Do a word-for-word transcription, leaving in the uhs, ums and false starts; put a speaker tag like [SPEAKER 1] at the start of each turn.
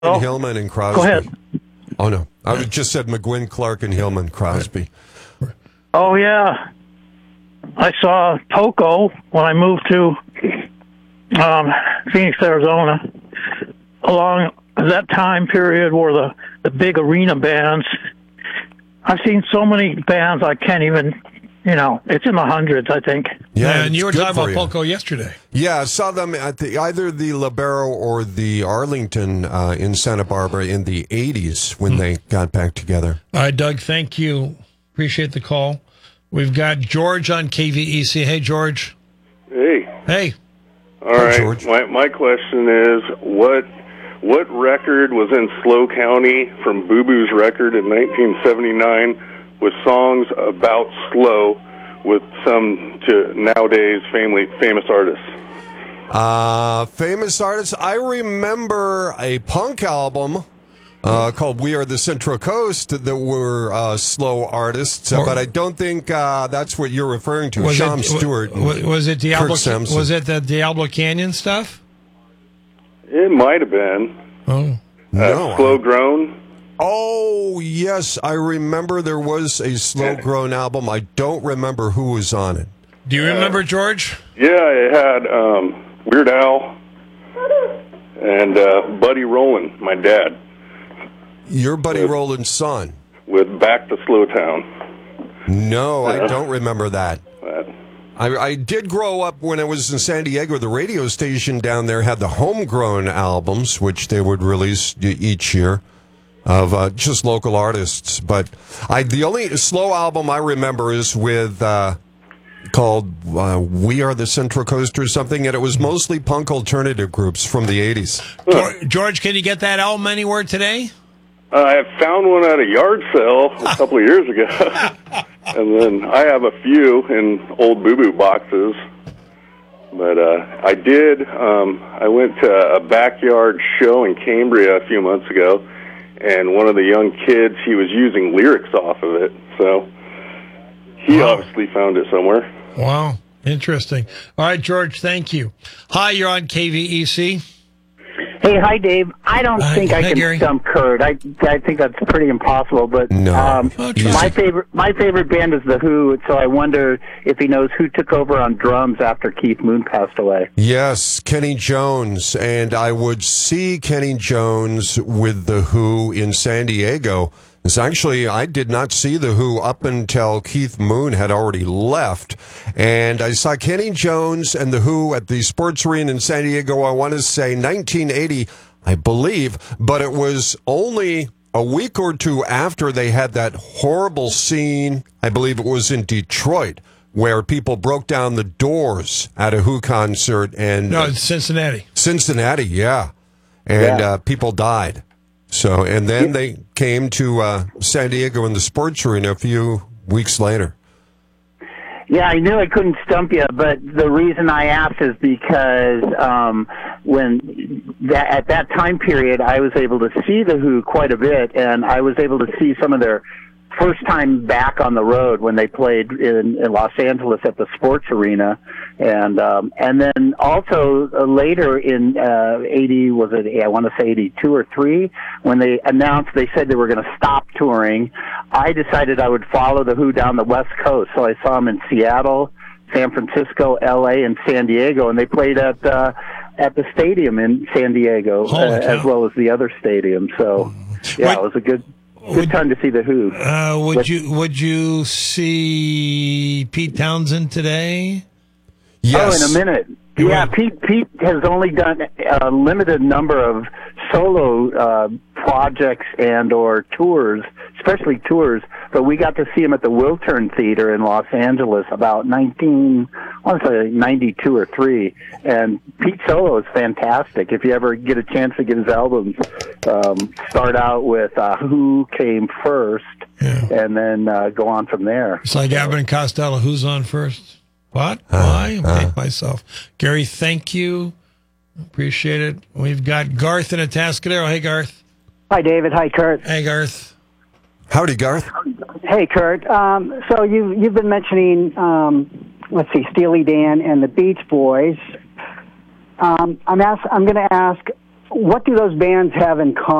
[SPEAKER 1] Oh,
[SPEAKER 2] Hillman and Crosby.
[SPEAKER 1] Go ahead.
[SPEAKER 2] Oh, no. I was just said McGuinn, Clark, and Hillman, Crosby.
[SPEAKER 1] Oh, yeah. I saw Poco when I moved to um, Phoenix, Arizona. Along that time period were the, the big arena bands. I've seen so many bands I can't even, you know, it's in the hundreds, I think.
[SPEAKER 3] Yeah,
[SPEAKER 2] Yeah,
[SPEAKER 3] and you were
[SPEAKER 2] it's good
[SPEAKER 3] talking
[SPEAKER 2] for
[SPEAKER 3] about
[SPEAKER 2] you.
[SPEAKER 3] Poco yesterday.
[SPEAKER 2] Yeah, I saw them at the either the Libero or the Arlington uh, in Santa Barbara in the eighties when they got back together.
[SPEAKER 3] All right, Doug, thank you. Appreciate the call. We've got George on K V E C. Hey, George.
[SPEAKER 4] Hey.
[SPEAKER 3] Hey.
[SPEAKER 4] All
[SPEAKER 2] Hi,
[SPEAKER 4] right.
[SPEAKER 2] George.
[SPEAKER 4] My my question is, what what record was in SLO County from Boo Boo's record in nineteen seventy-nine with songs about SLO with some to nowadays family famous artists?
[SPEAKER 2] Uh, famous artists. I remember a punk album uh, called "We Are the Central Coast" that were uh, SLO artists,
[SPEAKER 3] Or-
[SPEAKER 2] but I don't think uh, that's what you're referring to.
[SPEAKER 3] Was
[SPEAKER 2] Sham
[SPEAKER 3] it,
[SPEAKER 2] Stewart. and
[SPEAKER 3] Was, was it Diablo?
[SPEAKER 2] Kirk Sampson.
[SPEAKER 3] Was it the Diablo Canyon stuff?
[SPEAKER 4] It might have been
[SPEAKER 3] Oh,
[SPEAKER 2] No.
[SPEAKER 4] uh, Slow Grown.
[SPEAKER 2] Oh, yes, I remember there was a slow grown album. I don't remember who was on it.
[SPEAKER 3] do you remember, George?
[SPEAKER 4] Yeah, it had um, Weird Al and uh, Buddy Rowland, my dad,
[SPEAKER 2] Your buddy Roland's son.
[SPEAKER 4] with Back to Slow Town.
[SPEAKER 2] No, I don't remember that.
[SPEAKER 4] That-
[SPEAKER 2] I, I did grow up when I was in San Diego. The radio station down there had the homegrown albums, which they would release e- each year of uh, just local artists. But I the only slow album I remember is with uh, called uh, "We Are the Central Coast" or something, and it was mostly punk alternative groups from the eighties.
[SPEAKER 3] George, George, can you get that album anywhere today?
[SPEAKER 4] Uh, I found one at a yard sale a couple of years ago, and then I have a few in old Boo Boo boxes. But uh, I did. Um, I went to a backyard show in Cambria a few months ago, and one of the young kids, he was using lyrics off of it, so he
[SPEAKER 3] Wow.
[SPEAKER 4] obviously found it somewhere.
[SPEAKER 3] Wow, interesting. All right, George, thank you. Hi, you're on K V E C.
[SPEAKER 5] Hey, hi, Dave. I don't
[SPEAKER 3] Hi,
[SPEAKER 5] think I
[SPEAKER 3] hi,
[SPEAKER 5] can
[SPEAKER 3] Gary.
[SPEAKER 5] stump Kurt. I I think that's pretty impossible. But
[SPEAKER 2] No.
[SPEAKER 5] um,
[SPEAKER 3] Oh, try.
[SPEAKER 5] my favorite my favorite band is the Who. So I wonder if he knows who took over on drums after Keith Moon passed away.
[SPEAKER 2] Yes, Kenny Jones, and I would see Kenny Jones with the Who in San Diego. It's actually, I did not see the Who up until Keith Moon had already left, and I saw Kenny Jones and the Who at the Sports Arena in San Diego. I want to say nineteen eighty, I believe, but it was only a week or two after they had that horrible scene. I believe it was in Detroit, where people broke down the doors at a Who concert, and
[SPEAKER 3] No, it's Cincinnati.
[SPEAKER 2] Cincinnati, yeah, and
[SPEAKER 5] Yeah.
[SPEAKER 2] uh, people died. So, and then they came to uh, San Diego in the Sports Arena a few weeks later.
[SPEAKER 5] Yeah, I knew I couldn't stump you, but the reason I asked is because um, when that, at that time period, I was able to see the Who quite a bit, and I was able to see some of their first time back on the road when they played in, in Los Angeles at the Sports Arena, and um, and then also uh, later in uh, eighty, was it I want to say eighty-two or three, when they announced they said they were going to stop touring. I decided I would follow the Who down the West Coast, so I saw them in Seattle, San Francisco, L A, and San Diego, and they played at uh, at the stadium in San Diego uh,
[SPEAKER 3] Holy cow.
[SPEAKER 5] as well as the other stadium. So yeah,
[SPEAKER 3] What-
[SPEAKER 5] it was a good. Good
[SPEAKER 3] Would-
[SPEAKER 5] time to see the Who.
[SPEAKER 3] Uh, would
[SPEAKER 5] But-
[SPEAKER 3] you would you see Pete Townsend today?
[SPEAKER 2] Yes.
[SPEAKER 5] Oh, in a minute.
[SPEAKER 3] You
[SPEAKER 5] Yeah,
[SPEAKER 3] will.
[SPEAKER 5] Pete Pete has only done a limited number of solo uh, projects and or tours, especially tours. But we got to see him at the Wiltern Theater in Los Angeles about nineteen, I want to say ninety-two or three. And Pete solo is fantastic. If you ever get a chance to get his albums, um, start out with uh, Who Came First,
[SPEAKER 3] Yeah.
[SPEAKER 5] and then uh, go on from there.
[SPEAKER 3] It's like Abbott and Costello. Who's on first? What? Why?
[SPEAKER 2] uh.
[SPEAKER 3] I hate myself. Gary, thank you. Appreciate it. We've got Garth in Atascadero. Hey, Garth.
[SPEAKER 6] Hi, David. Hi, Kurt.
[SPEAKER 3] Hey, Garth.
[SPEAKER 2] Howdy, Garth.
[SPEAKER 6] Hey, Kurt. Um, so you, you've been mentioning, um, let's see, Steely Dan and the Beach Boys. Um, I'm ask, I'm going to ask, what do those bands have in common?